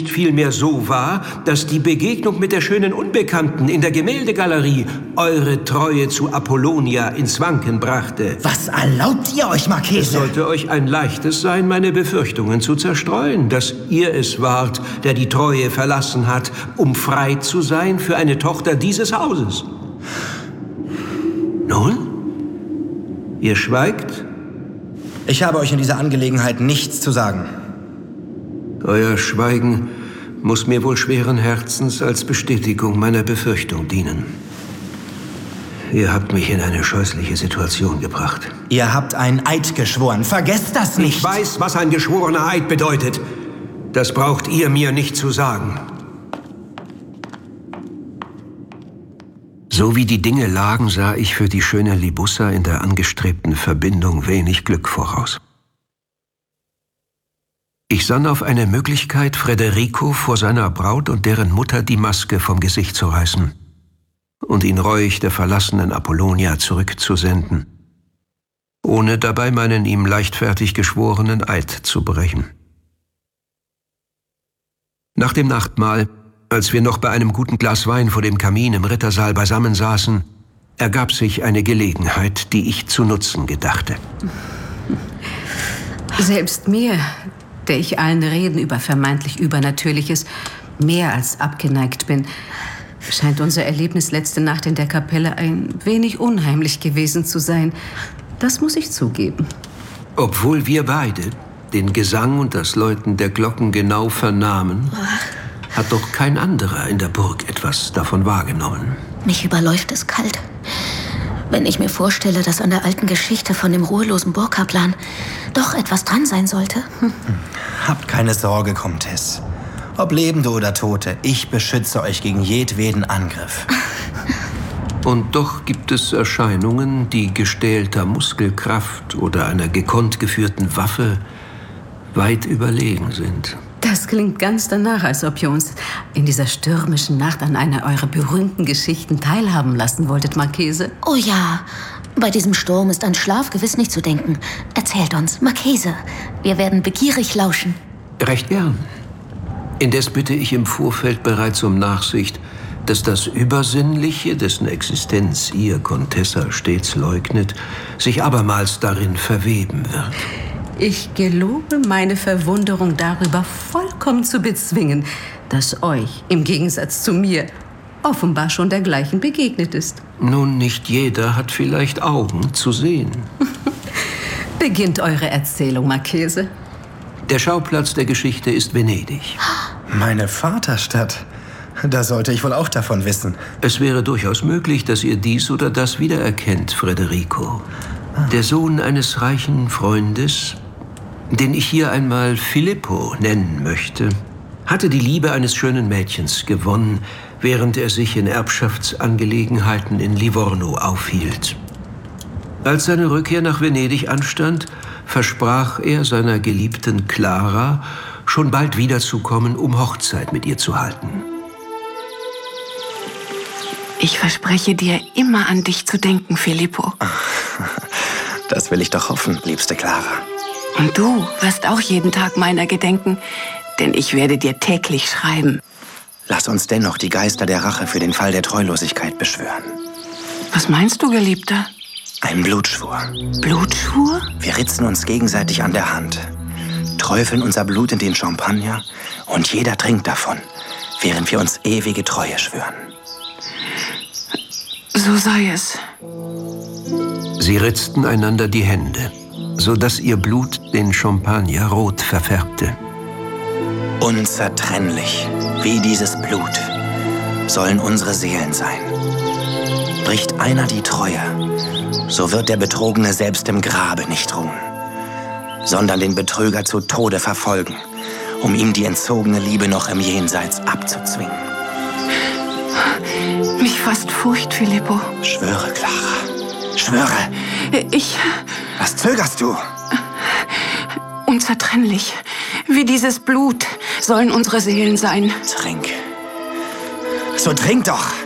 nicht vielmehr so wahr, dass die Begegnung mit der schönen Unbekannten in der Gemäldegalerie eure Treue zu Apollonia ins Wanken brachte? Was erlaubt ihr euch, Marchese? Es sollte euch ein leichtes sein, meine Befürchtungen zu zerstreuen, dass ihr es wart, der die Treue verlassen hat, um frei zu sein für eine Tochter dieses Hauses. Nun? Ihr schweigt? Ich habe euch in dieser Angelegenheit nichts zu sagen. Euer Schweigen muss mir wohl schweren Herzens als Bestätigung meiner Befürchtung dienen. Ihr habt mich in eine scheußliche Situation gebracht. Ihr habt einen Eid geschworen. Vergesst das nicht. Ich weiß, was ein geschworener Eid bedeutet. Das braucht ihr mir nicht zu sagen. So wie die Dinge lagen, sah ich für die schöne Libussa in der angestrebten Verbindung wenig Glück voraus. Ich sann auf eine Möglichkeit, Federico vor seiner Braut und deren Mutter die Maske vom Gesicht zu reißen und ihn reuig der verlassenen Apollonia zurückzusenden, ohne dabei meinen ihm leichtfertig geschworenen Eid zu brechen. Nach dem Nachtmahl, als wir noch bei einem guten Glas Wein vor dem Kamin im Rittersaal beisammen saßen, ergab sich eine Gelegenheit, die ich zu nutzen gedachte. Selbst mir, der ich allen Reden über vermeintlich Übernatürliches mehr als abgeneigt bin, scheint unser Erlebnis letzte Nacht in der Kapelle ein wenig unheimlich gewesen zu sein. Das muss ich zugeben. Obwohl wir beide den Gesang und das Läuten der Glocken genau vernahmen, hat doch kein anderer in der Burg etwas davon wahrgenommen. Mich überläuft es kalt. Wenn ich mir vorstelle, dass an der alten Geschichte von dem ruhelosen Burgkaplan doch etwas dran sein sollte. Habt keine Sorge, Comtesse. Ob Lebende oder Tote, ich beschütze euch gegen jedweden Angriff. Und doch gibt es Erscheinungen, die gestählter Muskelkraft oder einer gekonnt geführten Waffe weit überlegen sind. Das klingt ganz danach, als ob ihr uns in dieser stürmischen Nacht an einer eurer berühmten Geschichten teilhaben lassen wolltet, Marchese. Oh ja, bei diesem Sturm ist an Schlaf gewiss nicht zu denken. Erzählt uns, Marchese. Wir werden begierig lauschen. Recht gern. Indes bitte ich im Vorfeld bereits um Nachsicht, dass das Übersinnliche, dessen Existenz ihr, Contessa, stets leugnet, sich abermals darin verweben wird. Ich gelobe meine Verwunderung darüber vollkommen zu bezwingen, dass euch, im Gegensatz zu mir, offenbar schon dergleichen begegnet ist. Nun, nicht jeder hat vielleicht Augen zu sehen. Beginnt eure Erzählung, Marchese. Der Schauplatz der Geschichte ist Venedig. Meine Vaterstadt. Da sollte ich wohl auch davon wissen. Es wäre durchaus möglich, dass ihr dies oder das wiedererkennt, Federico. Der Sohn eines reichen Freundes, den ich hier einmal Filippo nennen möchte, hatte die Liebe eines schönen Mädchens gewonnen, während er sich in Erbschaftsangelegenheiten in Livorno aufhielt. Als seine Rückkehr nach Venedig anstand, versprach er seiner geliebten Clara, schon bald wiederzukommen, um Hochzeit mit ihr zu halten. Ich verspreche dir, immer an dich zu denken, Filippo. Das will ich doch hoffen, liebste Clara. Und du wirst auch jeden Tag meiner gedenken, denn ich werde dir täglich schreiben. Lass uns dennoch die Geister der Rache für den Fall der Treulosigkeit beschwören. Was meinst du, Geliebter? Ein Blutschwur. Blutschwur? Wir ritzen uns gegenseitig an der Hand, träufeln unser Blut in den Champagner und jeder trinkt davon, während wir uns ewige Treue schwören. So sei es. Sie ritzten einander die Hände, sodass ihr Blut den Champagner rot verfärbte. Unzertrennlich, wie dieses Blut, sollen unsere Seelen sein. Bricht einer die Treue, so wird der Betrogene selbst im Grabe nicht ruhen, sondern den Betrüger zu Tode verfolgen, um ihm die entzogene Liebe noch im Jenseits abzuzwingen. Mich fasst Furcht, Filippo. Schwöre, Clara. Schwöre. Was zögerst du? Unzertrennlich, wie dieses Blut, sollen unsere Seelen sein. Trink. So trink doch.